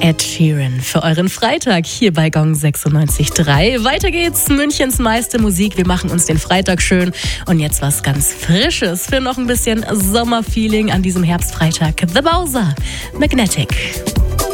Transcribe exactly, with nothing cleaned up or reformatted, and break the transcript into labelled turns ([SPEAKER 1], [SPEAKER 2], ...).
[SPEAKER 1] Ed Sheeran für euren Freitag hier bei Gong sechsundneunzig Komma drei. Weiter geht's, Münchens meiste Musik. Wir machen uns den Freitag schön. Und jetzt was ganz Frisches für noch ein bisschen Sommerfeeling an diesem Herbstfreitag. The Bowser, Magnetic.